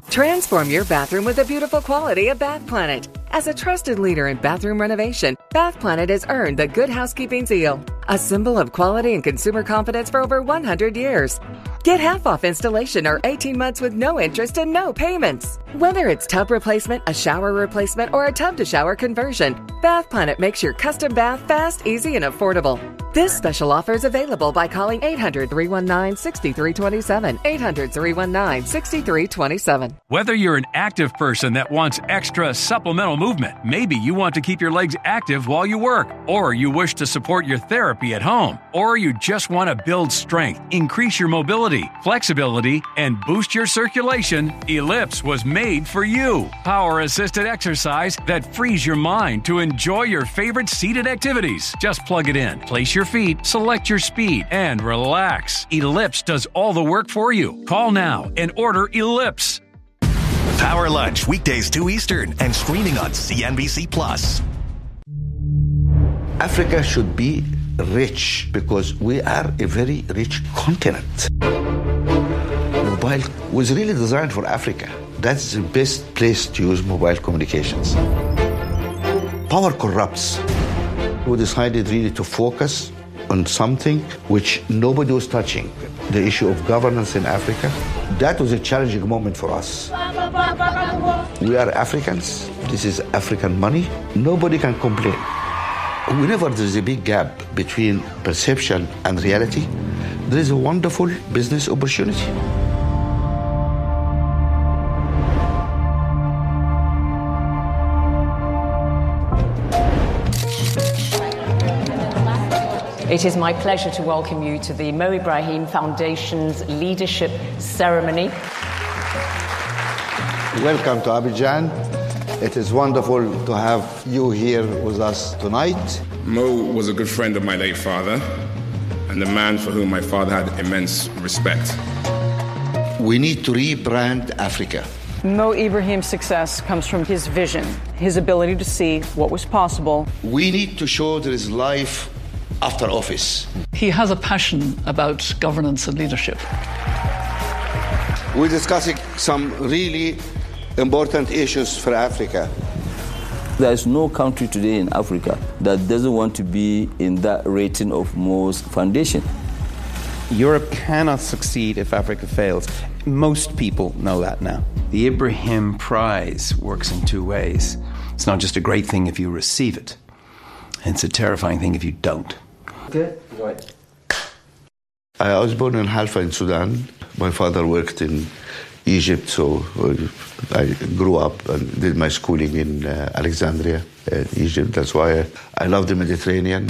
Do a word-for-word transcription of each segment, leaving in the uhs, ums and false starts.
Transform your bathroom with the beautiful quality of Bath Planet. As a trusted leader in bathroom renovation, Bath Planet has earned the Good Housekeeping seal, a symbol of quality and consumer confidence for over one hundred years. Get half off installation or eighteen months with no interest and no payments. Whether it's tub replacement, a shower replacement, or a tub-to-shower conversion, Bath Planet makes your custom bath fast, easy, and affordable. This special offer is available by calling eight hundred, three one nine, six three two seven, eight hundred, three one nine, six three two seven. Whether you're an active person that wants extra supplemental movement, maybe you want to keep your legs active while you work, or you wish to support your therapy at home, or you just want to build strength, increase your mobility, flexibility, and boost your circulation, Ellipse was made for you. Power-assisted exercise that frees your mind to enjoy your favorite seated activities. Just plug it in, place your feet, select your speed, and relax. Ellipse does all the work for you. Call now and order Ellipse. Power Lunch, weekdays two Eastern, and streaming on C N B C Plus. Africa should be rich because we are a very rich continent. Mobile was really designed for Africa. That's the best place to use mobile communications. Power corrupts. We decided really to focus on something which nobody was touching, the issue of governance in Africa. That was a challenging moment for us. We are Africans. This is African money. Nobody can complain. Whenever there's a big gap between perception and reality, there is a wonderful business opportunity. It is my pleasure to welcome you to the Mo Ibrahim Foundation's Leadership Ceremony. Welcome to Abidjan. It is wonderful to have you here with us tonight. Mo was a good friend of my late father and a man for whom my father had immense respect. We need to rebrand Africa. Mo Ibrahim's success comes from his vision, his ability to see what was possible. We need to show there is life after office. He has a passion about governance and leadership. We're discussing some really important issues for Africa. There's no country today in Africa that doesn't want to be in that rating of Mo's foundation. Europe cannot succeed if Africa fails. Most people know that now. The Ibrahim Prize works in two ways. It's not just a great thing if you receive it. It's a terrifying thing if you don't. Okay. Right. I was born in Halfa in Sudan. My father worked in Egypt, so I grew up and did my schooling in uh, Alexandria, uh, Egypt. That's why I, I love the Mediterranean.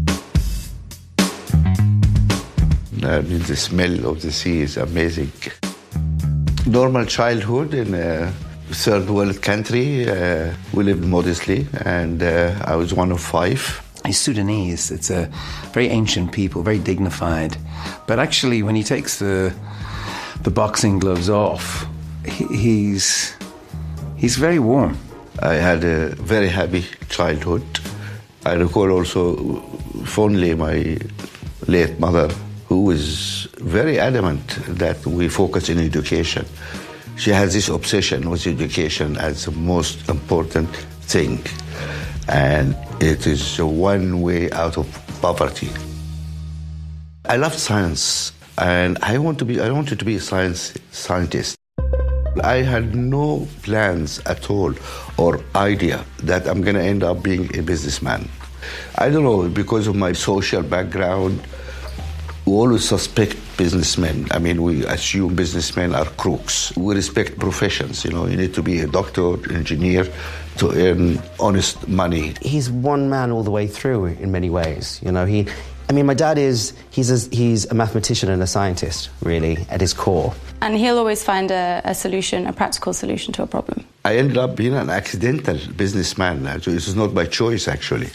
I mean, the smell of the sea is amazing. Normal childhood in a third world country. Uh, we lived modestly, and uh, I was one of five. He's Sudanese. It's a very ancient people, very dignified. But actually, when he takes the the boxing gloves off, he, he's he's very warm. I had a very happy childhood. I recall also fondly my late mother, who was very adamant that we focus in education. She has this obsession with education as the most important thing. And it is one way out of poverty. I love science, and I want to be. I wanted to be a science scientist. I had no plans at all or idea that I'm going to end up being a businessman. I don't know, because of my social background, we always suspect businessmen. I mean, we assume businessmen are crooks. We respect professions. You know, you need to be a doctor, engineer, to earn honest money. He's one man all the way through in many ways. You know, he, I mean, my dad is, he's a, he's a mathematician and a scientist, really, at his core. And he'll always find a, a solution, a practical solution to a problem. I ended up being an accidental businessman. So this is not by choice, actually.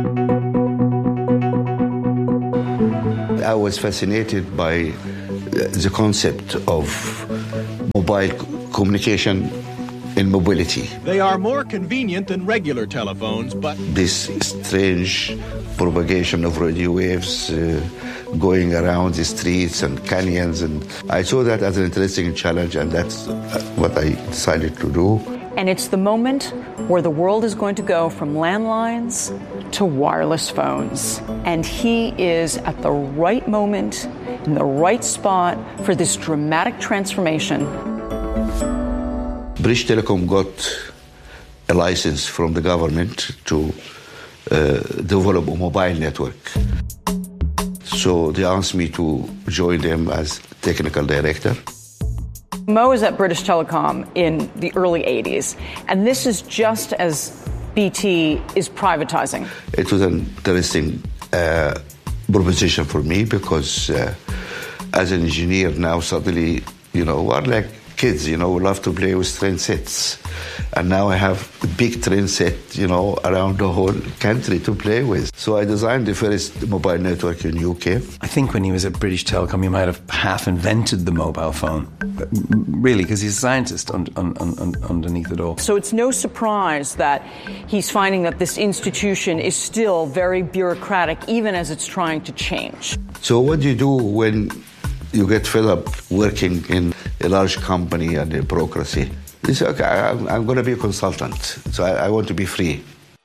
I was fascinated by the concept of mobile communication in mobility. They are more convenient than regular telephones, but... This strange propagation of radio waves uh, going around the streets and canyons, and I saw that as an interesting challenge, and that's what I decided to do. And it's the moment where the world is going to go from landlines to wireless phones. And he is at the right moment, in the right spot for this dramatic transformation. British Telecom got a license from the government to uh, develop a mobile network. So they asked me to join them as technical director. Mo is at British Telecom in the early eighties, and this is just as B T is privatizing. It was an interesting uh, proposition for me because uh, as an engineer now suddenly, you know, we're like kids, you know, we love to play with train sets. And now I have a big train set, you know, around the whole country to play with. So I designed the first mobile network in U K. I think when he was at British Telecom, he might have half invented the mobile phone. Really, because he's a scientist un- un- un- underneath it all. So it's no surprise that he's finding that this institution is still very bureaucratic, even as it's trying to change. So what do you do when you get fed up working in a large company and a bureaucracy? You say, okay, I'm, I'm going to be a consultant, so I, I want to be free.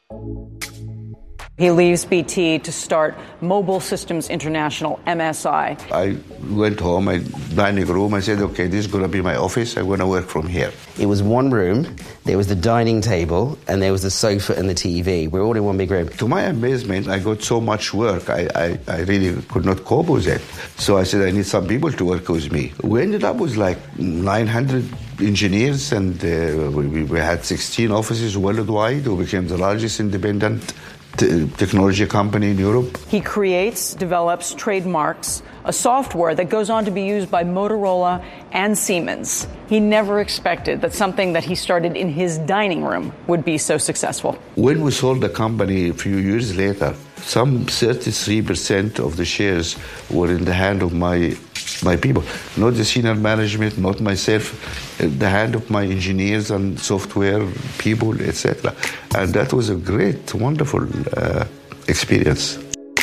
He leaves B T to start Mobile Systems International, M S I. I went home, my dining room, I said, okay, this is going to be my office, I'm going to work from here. It was one room, there was the dining table, and there was the sofa and the T V. We're all in one big room. To my amazement, I got so much work, I, I, I really could not cope with it. So I said, I need some people to work with me. We ended up with like nine hundred engineers, and uh, we, we had sixteen offices worldwide. We became the largest independent T- technology company in Europe. He creates, develops, trademarks a software that goes on to be used by Motorola and Siemens. He never expected that something that he started in his dining room would be so successful. When we sold the company a few years later, some thirty-three percent of the shares were in the hand of my my people, not the senior management, not myself, in the hand of my engineers and software people, et cetera. And that was a great, wonderful uh, experience.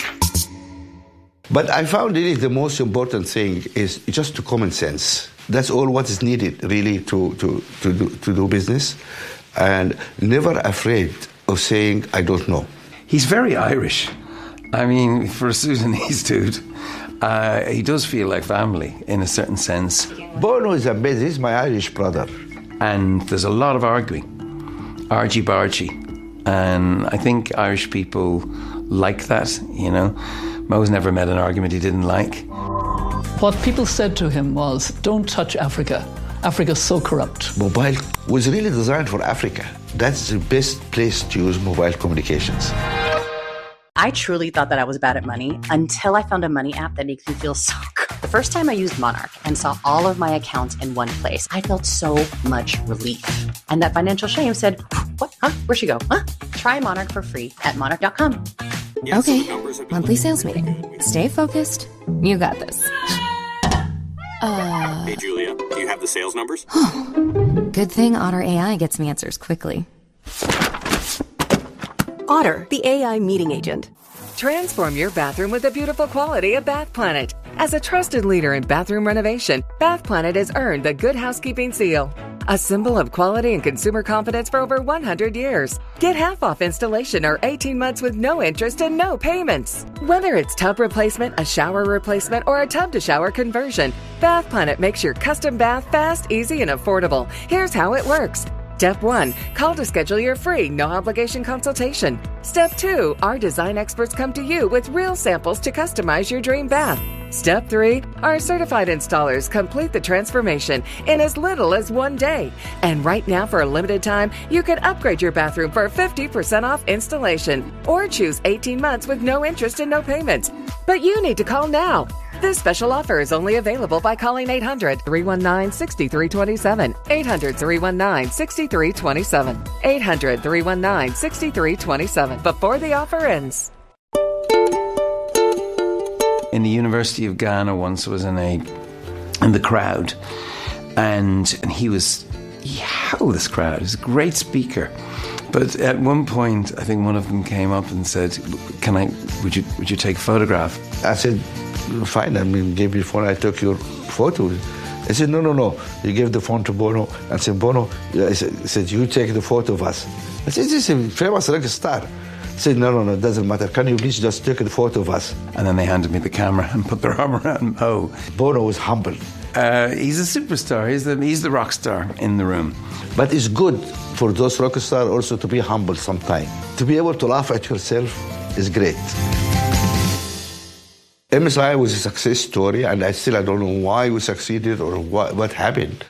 But I found really the most important thing is just the common sense. That's all what is needed, really, to, to, to, do, to do business. And never afraid of saying, I don't know. He's very Irish. I mean, for a Sudanese dude, uh, he does feel like family in a certain sense. Bono is amazing. He's my Irish brother. And there's a lot of arguing, argy-bargy. And I think Irish people like that, you know. Mo's never met an argument he didn't like. What people said to him was, don't touch Africa. Africa's so corrupt. Mobile was really designed for Africa. That's the best place to use mobile communications. I truly thought that I was bad at money until I found a money app that makes me feel so good. The first time I used Monarch and saw all of my accounts in one place, I felt so much relief. And that financial shame said, what? Huh? Where'd she go? Huh? Try Monarch for free at monarch dot com. Okay, monthly sales meeting. Stay focused. You got this. Uh, hey, Julia, do you have the sales numbers? Good thing Otter A I gets me answers quickly. Otter, the A I meeting agent. Transform your bathroom with the beautiful quality of Bath Planet. As a trusted leader in bathroom renovation, Bath Planet has earned the Good Housekeeping seal, a symbol of quality and consumer confidence for over one hundred years. Get half off installation or eighteen months with no interest and no payments. Whether it's tub replacement, a shower replacement, or a tub-to-shower conversion, Bath Planet makes your custom bath fast, easy, and affordable. Here's how it works. Step one, call to schedule your free, no-obligation consultation. Step two, our design experts come to you with real samples to customize your dream bath. Step three, our certified installers complete the transformation in as little as one day. And right now, for a limited time, you can upgrade your bathroom for fifty percent off installation or choose eighteen months with no interest and no payments. But you need to call now. This special offer is only available by calling eight hundred, three one nine, six three two seven, eight hundred, three one nine, six three two seven, eight hundred, three one nine, six three two seven before the offer ends. In the University of Ghana once was in a in the crowd, and, and he was he howled this crowd. He's a great speaker. But at one point, I think one of them came up and said, "Can I? Would you? Would you take a photograph?" I said, "Fine. I mean, give me the phone. I took your photo." I said, "No, no, no. You gave the phone to Bono." I said, "Bono," I said, I said, "You take the photo of us." I said, "This is a famous rock star." I said, "No, no, no. It doesn't matter. Can you please just take the photo of us?" And then they handed me the camera and put their arm around Mo. Bono was humble. Uh, he's a superstar. He's the he's the rock star in the room. But it's good for those rock stars also to be humble sometimes. To be able to laugh at yourself is great. M S I was a success story, and I still I don't know why we succeeded or what, what happened.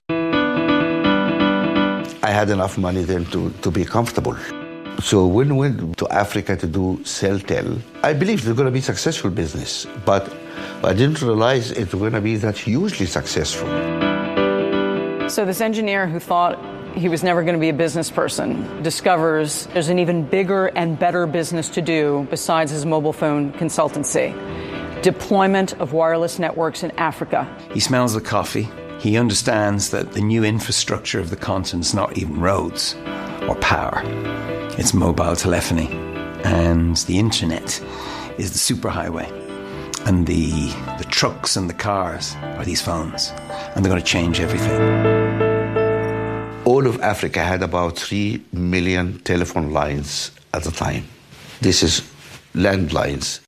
I had enough money then to, to be comfortable. So when we went to Africa to do CellTel, I believed it was going to be a successful business, but I didn't realize it was going to be that hugely successful. So this engineer who thought he was never going to be a business person discovers there's an even bigger and better business to do besides his mobile phone consultancy. Deployment of wireless networks in Africa. He smells the coffee. He understands that the new infrastructure of the continent's not even roads or power. It's mobile telephony. And the internet is the superhighway. And the, the trucks and the cars are these phones. And they're going to change everything. All of Africa had about three million telephone lines at the time. This is landlines.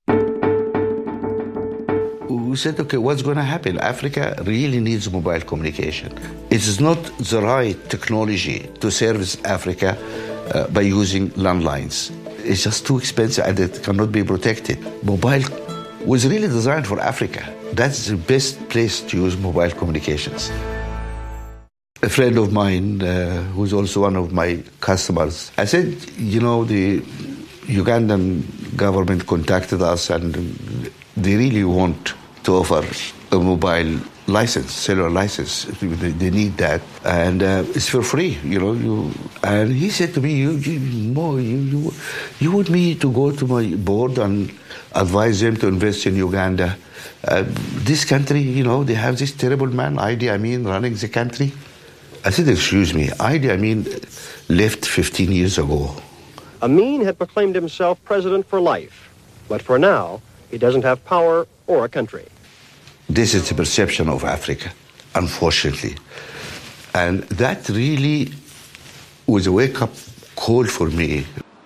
We said, okay, what's going to happen? Africa really needs mobile communication. It is not the right technology to service Africa uh, by using landlines. It's just too expensive and it cannot be protected. Mobile was really designed for Africa. That's the best place to use mobile communications. A friend of mine, uh, who's also one of my customers, I said, you know, the Ugandan government contacted us and they really want to offer a mobile license, cellular license. They, they need that, and uh, it's for free, you know. You, and he said to me, "You, you, Mo, you, you, you want me to go to my board and advise them to invest in Uganda? Uh, this country, you know, they have this terrible man, Idi Amin, running the country." I said, "Excuse me, Idi Amin left fifteen years ago." Amin had proclaimed himself president for life, but for now, he doesn't have power or a country. This is the perception of Africa, unfortunately. And that really was a wake-up call for me.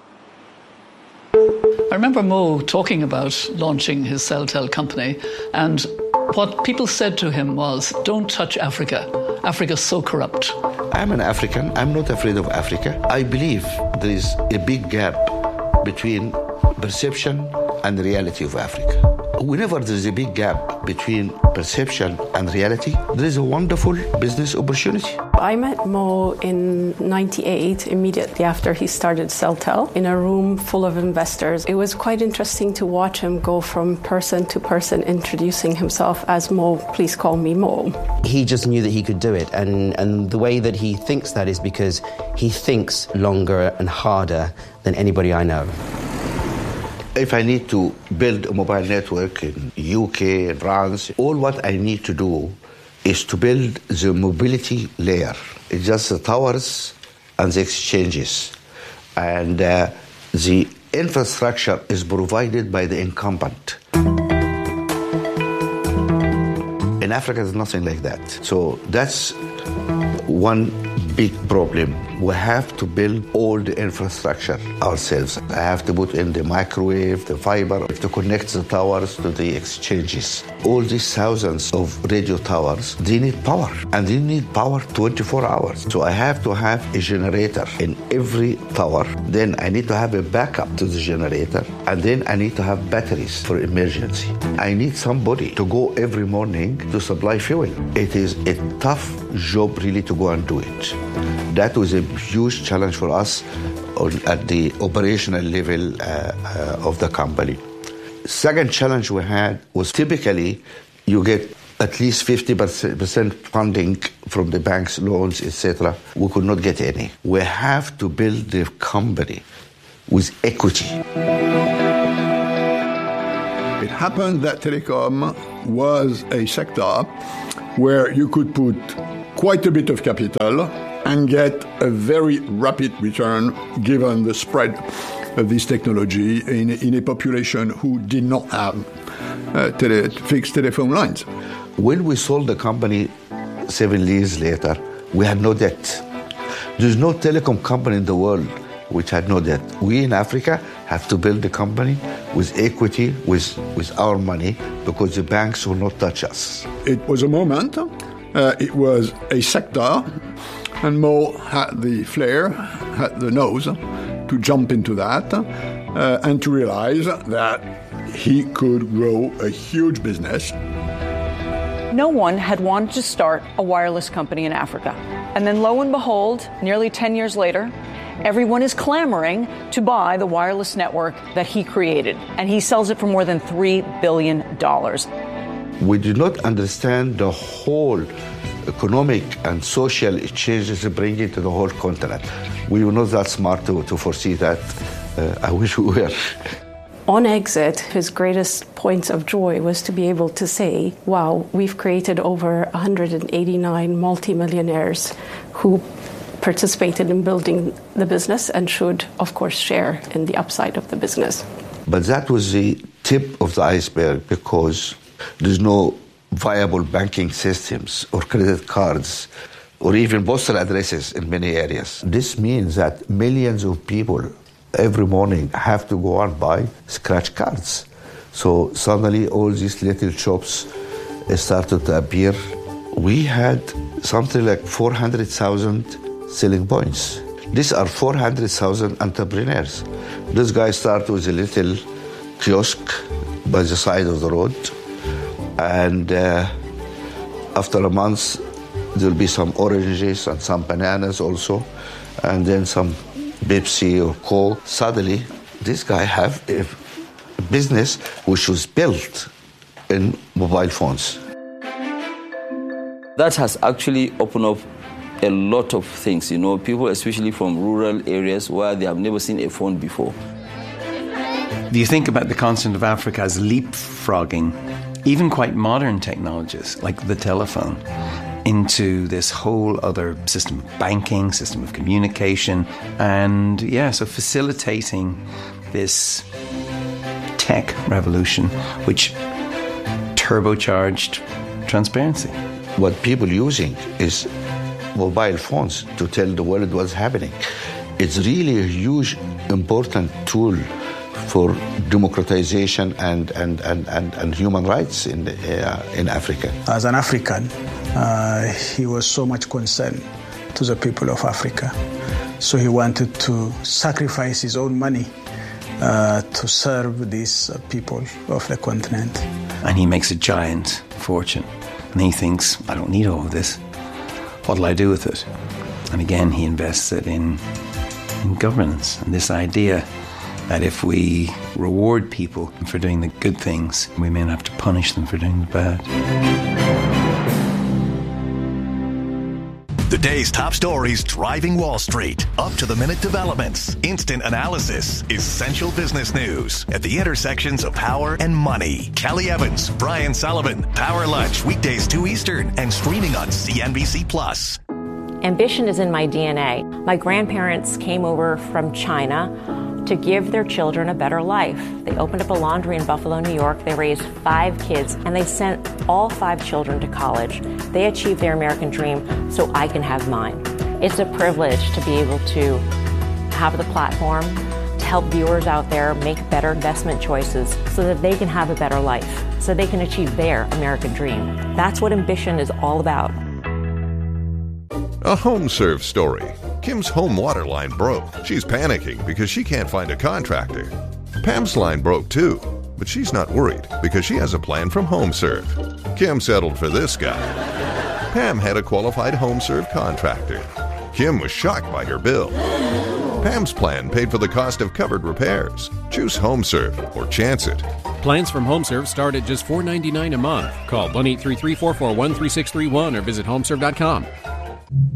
I remember Mo talking about launching his CellTel company, and what people said to him was, "Don't touch Africa. Africa's so corrupt." I'm an African. I'm not afraid of Africa. I believe there is a big gap between perception and the reality of Africa. Whenever there is a big gap between perception and reality, there is a wonderful business opportunity. I met Mo in ninety-eight, immediately after he started CellTel, in a room full of investors. It was quite interesting to watch him go from person to person, introducing himself as Mo, please call me Mo. He just knew that he could do it, and, and the way that he thinks that is because he thinks longer and harder than anybody I know. If I need to build a mobile network in U K, France, all what I need to do is to build the mobility layer. It's just the towers and the exchanges. And uh, the infrastructure is provided by the incumbent. In Africa, there's nothing like that. So that's one big problem. We have to build all the infrastructure ourselves. I have to put in the microwave, the fiber, to connect the towers to the exchanges. All these thousands of radio towers, they need power, and they need power twenty-four hours. So I have to have a generator in every tower. Then I need to have a backup to the generator, and then I need to have batteries for emergency. I need somebody to go every morning to supply fuel. It is a tough job really to go and do it. That was a huge challenge for us on, at the operational level uh, uh, of the company. Second challenge we had was typically you get at least fifty percent funding from the banks, loans, et cetera. We could not get any. We have to build the company with equity. It happened that telecom was a sector where you could put quite a bit of capital and get a very rapid return given the spread of this technology in, in a population who did not have uh, tele, fixed telephone lines. When we sold the company seven years later, we had no debt. There's no telecom company in the world which had no debt. We in Africa have to build the company with equity, with, with our money, because the banks will not touch us. It was a moment, uh, it was a sector, and Mo had the flair, had the nose to jump into that uh, and to realize that he could grow a huge business. No one had wanted to start a wireless company in Africa. And then lo and behold, nearly ten years later, everyone is clamoring to buy the wireless network that he created. And he sells it for more than three billion dollars. We did not understand the whole economic and social changes bringing to the whole continent. We were not that smart to, to foresee that. Uh, I wish we were. On exit, his greatest points of joy was to be able to say, wow, we've created over one hundred eighty-nine multimillionaires who participated in building the business and should, of course, share in the upside of the business. But that was the tip of the iceberg, because there's no viable banking systems or credit cards or even postal addresses in many areas. This means that millions of people every morning have to go and buy scratch cards. So suddenly all these little shops started to appear. We had something like four hundred thousand selling points. These are four hundred thousand entrepreneurs. This guy started with a little kiosk by the side of the road. And uh, after a month, there'll be some oranges and some bananas also, and then some Pepsi or Coke. Suddenly, this guy have a business which was built in mobile phones. That has actually opened up a lot of things, you know, people especially from rural areas where they have never seen a phone before. Do you think about the continent of Africa as leapfrogging even quite modern technologies like the telephone into this whole other system of banking, system of communication, and yeah, so facilitating this tech revolution which turbocharged transparency. What people using is mobile phones to tell the world what's happening. It's really a huge, important tool for democratization and, and, and, and, and human rights in, the, uh, in Africa. As an African, uh, he was so much concerned to the people of Africa. So he wanted to sacrifice his own money uh, to serve these uh, people of the continent. And he makes a giant fortune. And he thinks, I don't need all of this. What'll I do with it? And again, he invests it in, in governance and this idea that if we reward people for doing the good things, we may have to punish them for doing the bad. The day's top stories driving Wall Street. Up-to-the-minute developments. Instant analysis. Essential business news. At the intersections of power and money. Kelly Evans, Brian Sullivan. Power Lunch. Weekdays two Eastern. And streaming on C N B C Plus. Ambition is in my D N A. My grandparents came over from China to give their children a better life. They opened up a laundry in Buffalo, New York. They raised five kids, and they sent all five children to college. They achieved their American dream, so I can have mine. It's a privilege to be able to have the platform to help viewers out there make better investment choices so that they can have a better life, so they can achieve their American dream. That's what ambition is all about. A HomeServe story. Kim's home water line broke. She's panicking because she can't find a contractor. Pam's line broke too, but she's not worried because she has a plan from HomeServe. Kim settled for this guy. Pam had a qualified HomeServe contractor. Kim was shocked by her bill. Pam's plan paid for the cost of covered repairs. Choose HomeServe or chance it. Plans from HomeServe start at just four dollars and ninety-nine cents a month. Call one eight three three, four four one, three six three one or visit homeserve dot com.